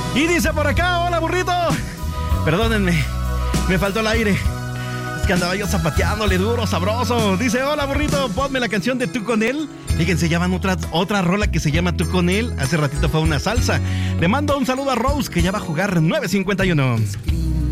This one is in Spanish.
Y dice por acá, hola burrito. Perdónenme, me faltó el aire. Es que andaba yo zapateándole duro, sabroso. Dice, hola burrito, ponme la canción de Tú con él. Fíjense, llaman otra rola que se llama Tú con él. Hace ratito fue una salsa. Le mando un saludo a Rose, que ya va a jugar 9:51.